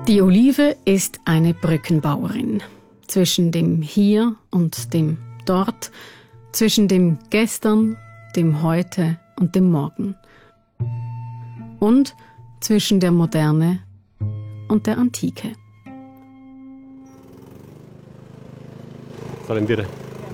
Die Olive ist eine Brückenbauerin. Zwischen dem Hier und dem Dort, zwischen dem Gestern, dem Heute und dem Morgen. Und zwischen der Moderne und der Antike. Sollen wir?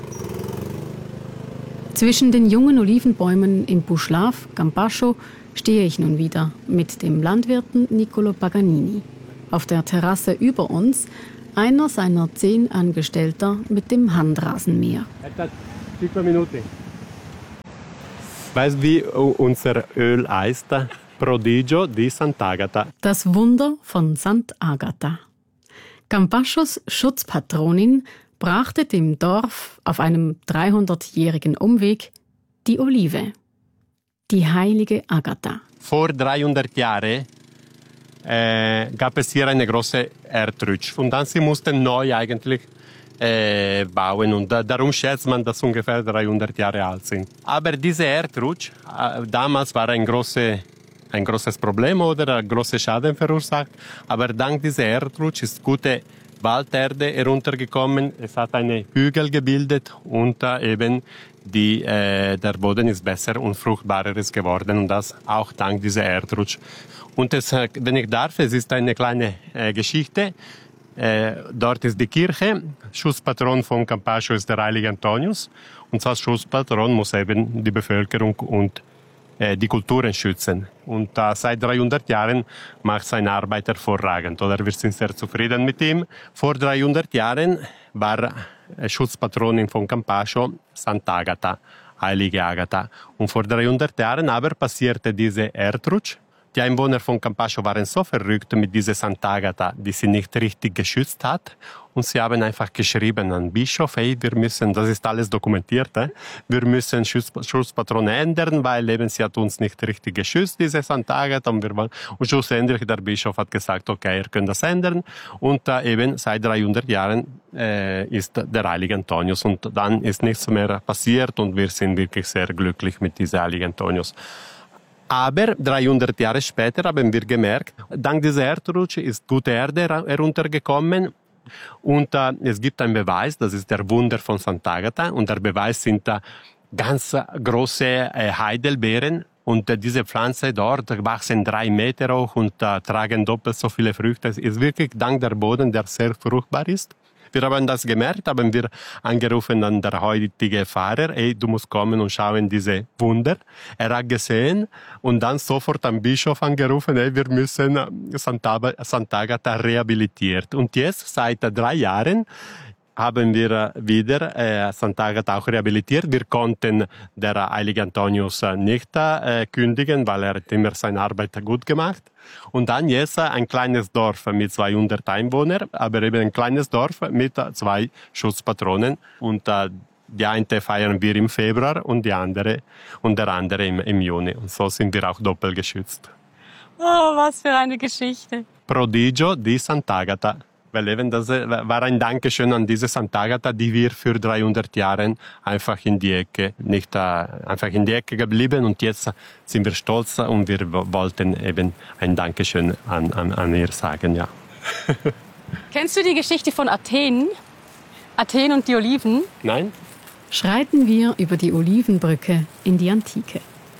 Zwischen den jungen Olivenbäumen im Puschlav, Campascio, stehe ich nun wieder mit dem Landwirten Niccolo Paganini. Auf der Terrasse über uns einer seiner 10 Angestellter mit dem Handrasenmäher. Etwa Minuten. Weißt du, wie unser Öl heißt? Prodigio di Sant'Agata. Das Wunder von Sant'Agata. Campascios Schutzpatronin brachte dem Dorf auf einem 300-jährigen Umweg die Olive, die heilige Agatha. Vor 300 Jahren gab es hier eine große Erdrutsch. Und dann sie mussten neu eigentlich bauen. Und darum schätzt man, dass ungefähr 300 Jahre alt sind. Aber diese Erdrutsch damals war ein großes Problem oder ein großer Schaden verursacht. Aber dank dieser Erdrutsch ist gute Walderde heruntergekommen. Es hat einen Hügel gebildet und eben der Boden ist besser und fruchtbarer ist geworden. Und das auch dank dieser Erdrutsch. Und wenn ich darf, es ist eine kleine Geschichte. Dort ist die Kirche. Schutzpatron von Campascio ist der heilige Antonius. Und als Schutzpatron muss eben die Bevölkerung und die Kulturen schützen. Und seit 300 Jahren macht seine Arbeit hervorragend. Oder wir sind sehr zufrieden mit ihm. Vor 300 Jahren war Schutzpatronin von Campascio Sant'Agata, heilige Agatha. Und vor 300 Jahren aber passierte diese Erdrutsch. Die Einwohner von Campascio waren so verrückt mit dieser Sant'Agata, die sie nicht richtig geschützt hat. Und sie haben einfach geschrieben an Bischof, hey, wir müssen, das ist alles dokumentiert, wir müssen Schutzpatron ändern, weil eben sie hat uns nicht richtig geschützt, diese Sant'Agata. Und schlussendlich der Bischof hat gesagt, okay, ihr könnt das ändern. Und eben seit 300 Jahren ist der heilige Antonius. Und dann ist nichts mehr passiert und wir sind wirklich sehr glücklich mit diesem heiligen Antonius. Aber 300 Jahre später haben wir gemerkt, dank dieser Erdrutsch ist gute Erde heruntergekommen. Und es gibt einen Beweis, das ist der Wunder von Sant'Agata. Und der Beweis sind ganz große Heidelbeeren. Und diese Pflanze dort wachsen 3 Meter hoch und tragen doppelt so viele Früchte. Es ist wirklich dank der Boden, der sehr fruchtbar ist. Wir haben das gemerkt, haben wir angerufen an der heutige Pfarrer, hey, du musst kommen und schauen diese Wunder. Er hat gesehen und dann sofort am Bischof angerufen, hey, wir müssen Sant'Agata rehabilitiert. Und jetzt, seit 3 Jahren, haben wir wieder Sant'Agata auch rehabilitiert. Wir konnten der heilige Antonius nicht kündigen, weil er hat immer seine Arbeit gut gemacht. Und dann jetzt ein kleines Dorf mit 200 Einwohnern, aber eben ein kleines Dorf mit 2 Schutzpatronen. Und die eine feiern wir im Februar und der andere im Juni. Und so sind wir auch doppelt geschützt. Oh, was für eine Geschichte. Prodigio di Sant'Agata. Weil eben das war ein Dankeschön an diese Sant'Agata, die wir für 300 Jahre einfach in die Ecke geblieben. Und jetzt sind wir stolz und wir wollten eben ein Dankeschön an ihr sagen, ja. Kennst du die Geschichte von Athen? Athen und die Oliven? Nein? Schreiten wir über die Olivenbrücke in die Antike.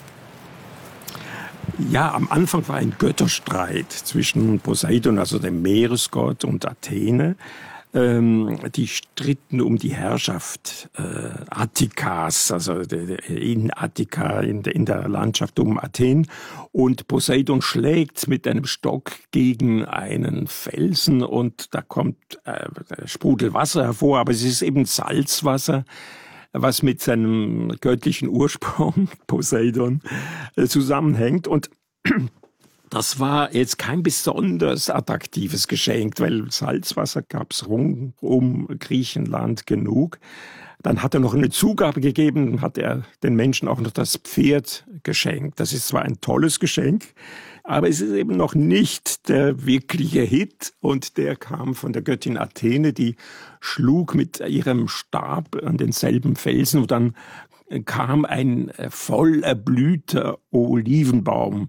Ja, am Anfang war ein Götterstreit zwischen Poseidon, also dem Meeresgott, und Athene. Die stritten um die Herrschaft Attikas, also in Attika, in der Landschaft um Athen. Und Poseidon schlägt mit einem Stock gegen einen Felsen und da kommt Sprudel Wasser hervor, aber es ist eben Salzwasser, was mit seinem göttlichen Ursprung, Poseidon, zusammenhängt. Und das war jetzt kein besonders attraktives Geschenk, weil Salzwasser gab es rund um Griechenland genug. Dann hat er noch eine Zugabe gegeben, hat er den Menschen auch noch das Pferd geschenkt. Das ist zwar ein tolles Geschenk, aber es ist eben noch nicht der wirkliche Hit. Und der kam von der Göttin Athene, die schlug mit ihrem Stab an denselben Felsen und dann kam ein voll erblühter Olivenbaum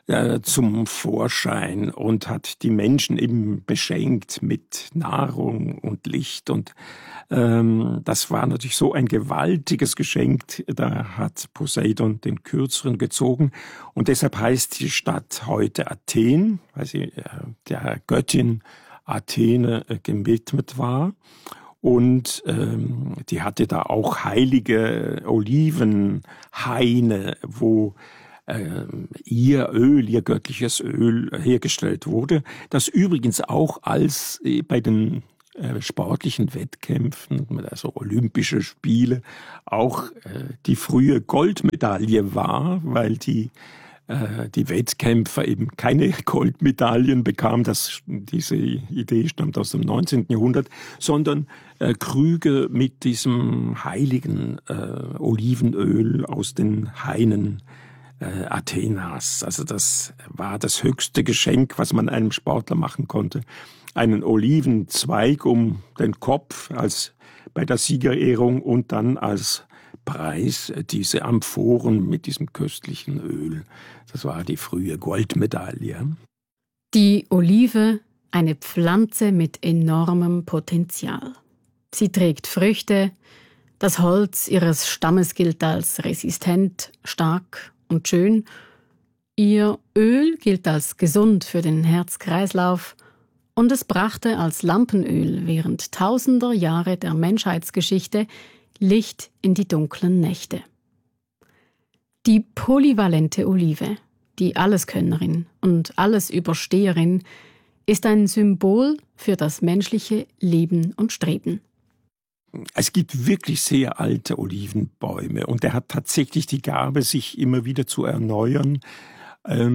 zum Vorschein und hat die Menschen eben beschenkt mit Nahrung und Licht. Und das war natürlich so ein gewaltiges Geschenk. Da hat Poseidon den Kürzeren gezogen. Und deshalb heißt die Stadt heute Athen, weil sie der Göttin Athene gewidmet war. Und die hatte da auch heilige Olivenhaine, wo ihr göttliches Öl hergestellt wurde, das übrigens auch als bei den sportlichen Wettkämpfen, also Olympische Spiele, auch die frühe Goldmedaille war, weil die Wettkämpfer eben keine Goldmedaillen bekamen, diese Idee stammt aus dem 19. Jahrhundert, sondern Krüge mit diesem heiligen Olivenöl aus den Hainen Athenas. Also das war das höchste Geschenk, was man einem Sportler machen konnte. Einen Olivenzweig um den Kopf als bei der Siegerehrung und dann als Preis diese Amphoren mit diesem köstlichen Öl. Das war die frühe Goldmedaille. Die Olive, eine Pflanze mit enormem Potenzial. Sie trägt Früchte, das Holz ihres Stammes gilt als resistent, stark und schön. Ihr Öl gilt als gesund für den Herz-Kreislauf und es brachte als Lampenöl während tausender Jahre der Menschheitsgeschichte Licht in die dunklen Nächte. Die polyvalente Olive, die Alleskönnerin und Allesübersteherin, ist ein Symbol für das menschliche Leben und Streben. Es gibt wirklich sehr alte Olivenbäume und er hat tatsächlich die Gabe, sich immer wieder zu erneuern. Er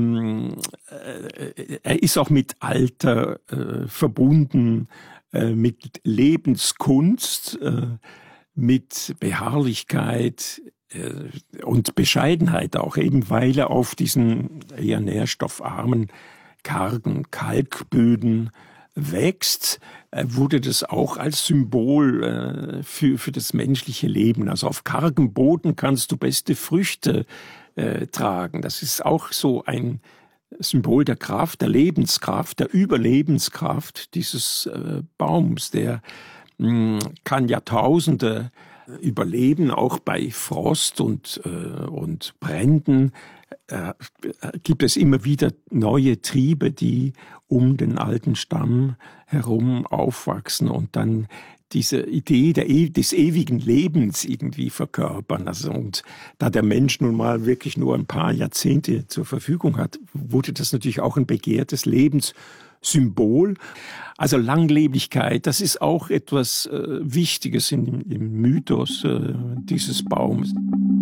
ist auch mit Alter verbunden, mit Lebenskunst, mit Beharrlichkeit und Bescheidenheit auch, eben weil er auf diesen eher nährstoffarmen, kargen Kalkböden wächst, wurde das auch als Symbol für das menschliche Leben. Also auf kargem Boden kannst du beste Früchte tragen. Das ist auch so ein Symbol der Kraft, der Lebenskraft, der Überlebenskraft dieses Baums. Der kann Jahrtausende überleben, auch bei Frost und Bränden. Gibt es immer wieder neue Triebe, die um den alten Stamm herum aufwachsen und dann diese Idee des ewigen Lebens irgendwie verkörpern. Also, und da der Mensch nun mal wirklich nur ein paar Jahrzehnte zur Verfügung hat, wurde das natürlich auch ein begehrtes Lebenssymbol. Also Langlebigkeit, das ist auch etwas Wichtiges im Mythos dieses Baums.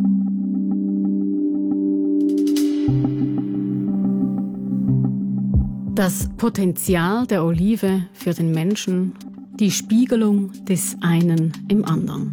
Das Potenzial der Olive für den Menschen, die Spiegelung des einen im anderen.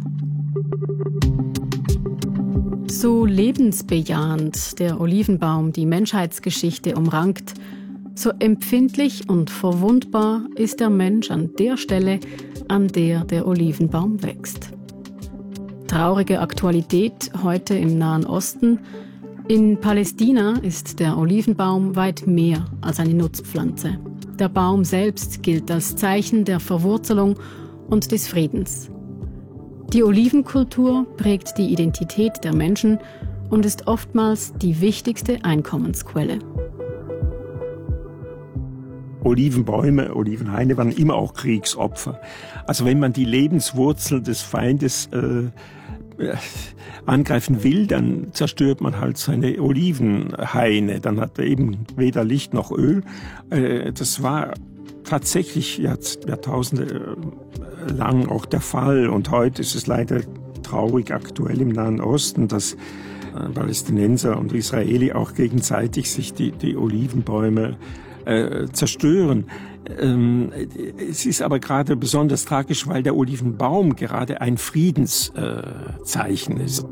So lebensbejahend der Olivenbaum die Menschheitsgeschichte umrankt, so empfindlich und verwundbar ist der Mensch an der Stelle, an der der Olivenbaum wächst. Traurige Aktualität heute im Nahen Osten. In Palästina ist der Olivenbaum weit mehr als eine Nutzpflanze. Der Baum selbst gilt als Zeichen der Verwurzelung und des Friedens. Die Olivenkultur prägt die Identität der Menschen und ist oftmals die wichtigste Einkommensquelle. Olivenbäume, Olivenhaine waren immer auch Kriegsopfer. Also wenn man die Lebenswurzel des Feindes angreifen will, dann zerstört man halt seine Olivenhaine. Dann hat er eben weder Licht noch Öl. Das war tatsächlich Jahrtausende lang auch der Fall. Und heute ist es leider traurig aktuell im Nahen Osten, dass Palästinenser und Israeli auch gegenseitig sich die Olivenbäume zerstören. Es ist aber gerade besonders tragisch, weil der Olivenbaum gerade ein Friedenszeichen ist.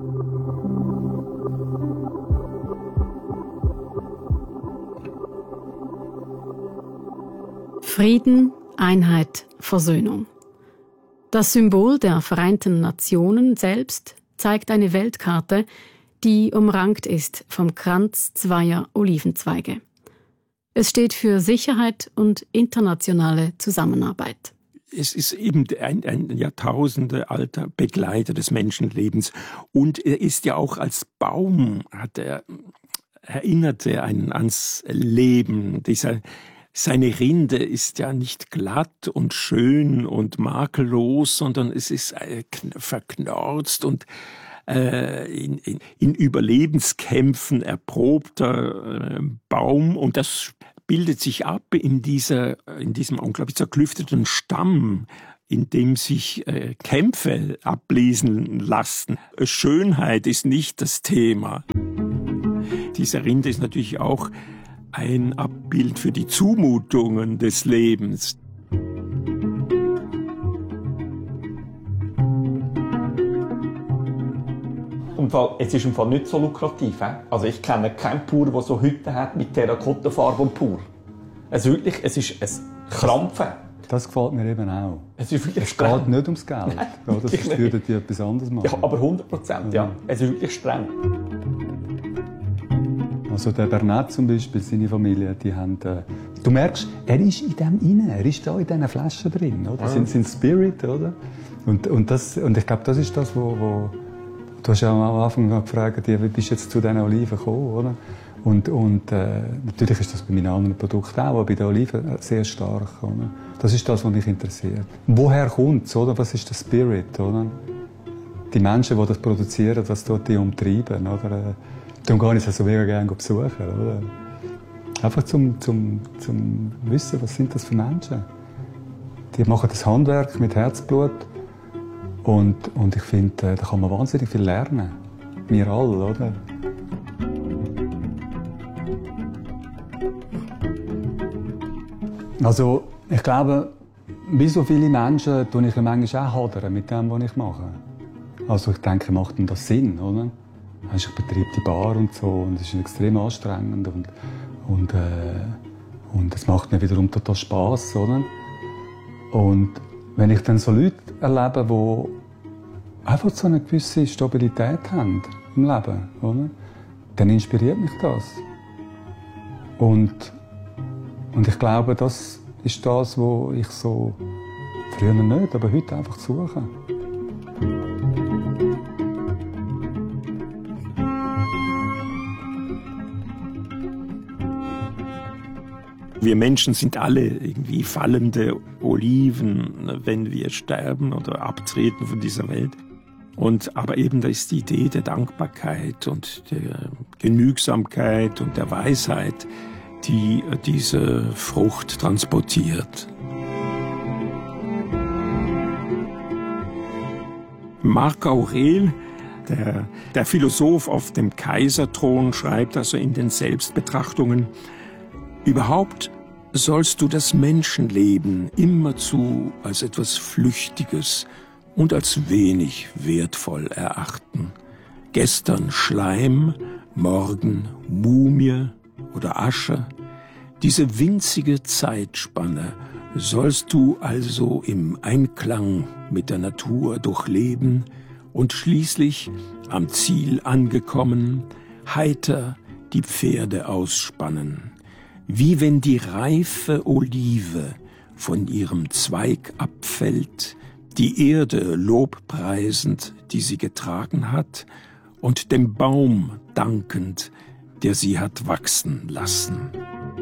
Frieden, Einheit, Versöhnung. Das Symbol der Vereinten Nationen selbst zeigt eine Weltkarte, die umrankt ist vom Kranz zweier Olivenzweige. Es steht für Sicherheit und internationale Zusammenarbeit. Es ist eben ein Jahrtausende alter Begleiter des Menschenlebens. Und er ist ja auch als Baum, erinnert er einen ans Leben. Seine Rinde ist ja nicht glatt und schön und makellos, sondern es ist verknorzt und in Überlebenskämpfen erprobter Baum. Und das bildet sich ab in diesem unglaublich zerklüfteten Stamm, in dem sich Kämpfe ablesen lassen. Schönheit ist nicht das Thema. Diese Rinde ist natürlich auch ein Abbild für die Zumutungen des Lebens. Es ist im Fall nicht so lukrativ. Also ich kenne keinen Bauer, der so Hütten hat mit Terrakottenfarbe und pur. Es ist ein Krampfen. Das gefällt mir eben auch. Es ist wirklich es geht nicht ums Geld. Nein, das würde dir etwas anderes machen. Ja, aber 100%, ja. Es ist wirklich streng. Also der Bernat zum Beispiel, seine Familie, die haben... du merkst, er ist in dem rein, er ist da in diesen Flaschen drin, oder? Sein Spirit, oder? Und ich glaube, das ist das, wo du hast ja am Anfang gefragt, wie bist du jetzt zu diesen Oliven gekommen, oder? Und natürlich ist das bei meinen anderen Produkten auch, aber bei den Oliven sehr stark, oder? Das ist das, was mich interessiert. Woher kommt es, oder? Was ist der Spirit, oder? Die Menschen, die das produzieren, das tut die umtreiben, oder? Darum gehe ich so mega gerne besuchen, oder? Einfach zum Wissen, was sind das für Menschen? Die machen das Handwerk mit Herzblut. Und ich finde, da kann man wahnsinnig viel lernen. Wir alle, oder? Also, ich glaube, wie so viele Menschen tue ich manchmal auch hadern mit dem, was ich mache. Also ich denke, macht denn das Sinn, oder? Ich betreibe die Bar und so und es ist extrem anstrengend und es macht mir wiederum total Spass, oder? Und wenn ich dann so Leute erlebe, die einfach so eine gewisse Stabilität haben im Leben, oder? Dann inspiriert mich das. Und ich glaube, das ist das, was ich so früher nicht, aber heute einfach suche. Wir Menschen sind alle irgendwie fallende Oliven, wenn wir sterben oder abtreten von dieser Welt. Aber eben da ist die Idee der Dankbarkeit und der Genügsamkeit und der Weisheit, die diese Frucht transportiert. Marc Aurel, der Philosoph auf dem Kaiserthron, schreibt also in den Selbstbetrachtungen: Überhaupt sollst du das Menschenleben immerzu als etwas Flüchtiges und als wenig wertvoll erachten. Gestern Schleim, morgen Mumie oder Asche. Diese winzige Zeitspanne sollst du also im Einklang mit der Natur durchleben und schließlich, am Ziel angekommen, heiter die Pferde ausspannen. Wie wenn die reife Olive von ihrem Zweig abfällt, die Erde lobpreisend, die sie getragen hat, und dem Baum dankend, der sie hat wachsen lassen.